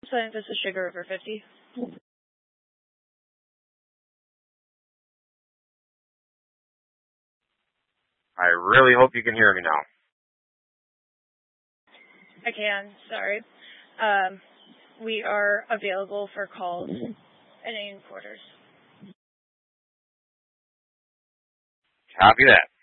This is Sugar over 50. I really hope you can hear me now. I can, sorry. We are available for calls at any quarters. Copy that.